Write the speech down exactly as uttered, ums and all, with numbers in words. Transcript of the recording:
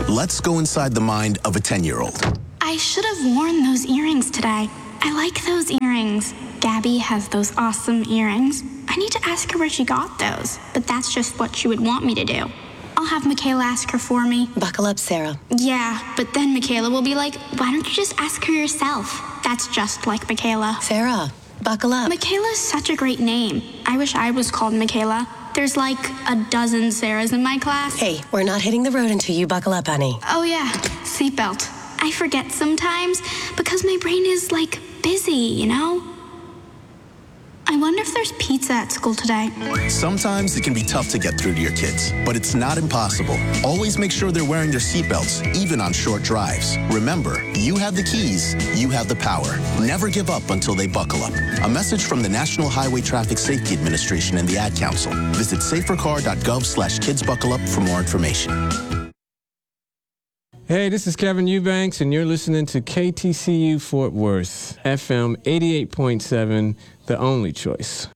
Let's go inside the mind of a ten-year-old. I should have worn those earrings today. I like those earrings. Gabby has those awesome earrings. I need to ask her where she got those, but that's just what she would want me to do. I'll have Michaela ask her for me. Buckle up, Sarah. Yeah, but then Michaela will be like, why don't you just ask her yourself? That's just like Michaela. Sarah, buckle up. Michaela's such a great name. I wish I was called Michaela. There's like a dozen Sarahs in my class. Hey, we're not hitting the road until you buckle up, honey. Oh yeah, seatbelt. I forget sometimes because my brain is like busy, you know? I wonder if there's pizza at school today. Sometimes it can be tough to get through to your kids, but it's not impossible. Always make sure they're wearing their seatbelts, even on short drives. Remember, you have the keys, you have the power. Never give up until they buckle up. A message from the National Highway Traffic Safety Administration and the Ad Council. Visit safercar.gov slash kids buckle up for more information. Hey, this is Kevin Eubanks, and you're listening to K T C U Fort Worth, F M eighty-eight point seven, the only choice.